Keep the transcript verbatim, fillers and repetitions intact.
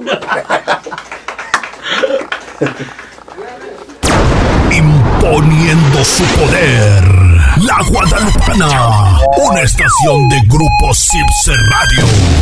Imponiendo su poder, La Guadalupana, una estación de Grupo Sipse Radio.